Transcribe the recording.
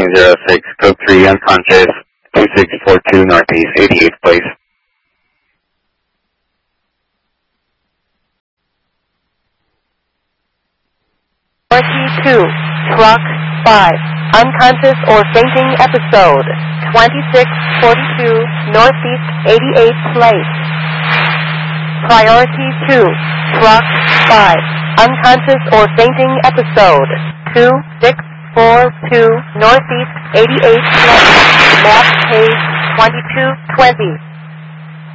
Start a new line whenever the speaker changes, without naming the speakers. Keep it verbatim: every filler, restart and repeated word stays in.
nine zero six, code three, unconscious, two six four two Northeast, eighty-eighth place.
forty-two, truck five, unconscious or fainting episode, twenty-six forty-two Northeast, eighty-eighth place. Priority two, truck five, unconscious or fainting episode, two six four two Northeast, eighty-eighth place. Map page twenty-two twenty.